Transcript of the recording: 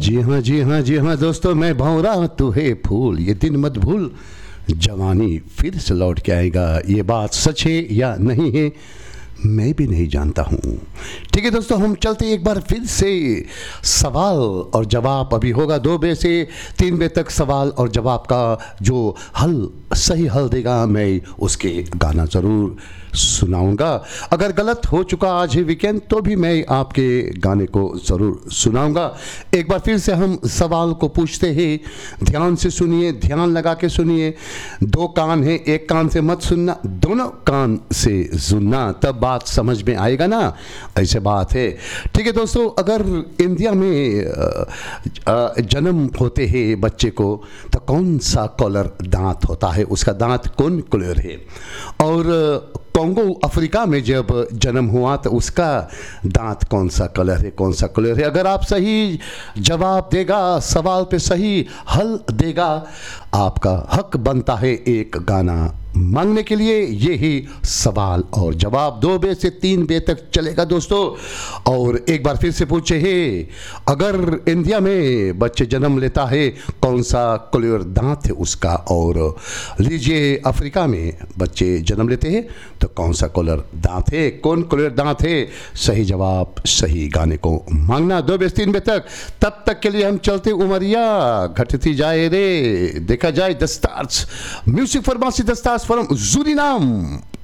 जी हाँ, जी हाँ, जी हाँ दोस्तों, मैं भंवरा तू है फूल, ये दिन मत भूल, जवानी फिर से लौट के आएगा। ये बात सच है या नहीं है मैं भी नहीं जानता हूँ। ठीक है दोस्तों, हम चलते एक बार फिर से सवाल और जवाब। अभी होगा 2 बजे से 3 बजे तक सवाल और जवाब का जो सही हल देगा मैं उसके गाना ज़रूर सुनाऊंगा। अगर गलत हो चुका आज ही वीकेंड तो भी मैं आपके गाने को ज़रूर सुनाऊंगा। एक बार फिर से हम सवाल को पूछते हैं, ध्यान से सुनिए, ध्यान लगा के सुनिए। 2 कान है, एक कान से मत सुनना, दोनों कान से सुनना, तब बात समझ में आएगा ना। ऐसे बात है। ठीक है दोस्तों, अगर इंडिया में जन्म होते हैं बच्चे को तो कौन सा कलर दांत होता है, उसका दांत कौन कलर है। और कॉन्गो अफ्रीका में जब जन्म हुआ तो उसका दांत कौन सा कलर है, कौन सा कलर है। अगर आप सही जवाब देगा, सवाल पे सही हल देगा, आपका हक बनता है एक गाना मांगने के लिए। यही सवाल और जवाब 2 बजे से 3 बजे तक चलेगा दोस्तों। और एक बार फिर से पूछे है, अगर इंडिया में बच्चे जन्म लेता है कौन सा कलर दांत है उसका। और लीजिए, अफ्रीका में बच्चे जन्म लेते हैं तो कौन सा कलर दांत है, कौन कलर दांत है। सही जवाब सही गाने को मांगना 2 बजे से 3 बजे तक। तब तक के लिए हम चलते उमरिया घटती जाए रे, देखा जाए द स्टार्स, म्यूजिक फॉर मासी द स्टार्स फ्रॉम सूरीनाम।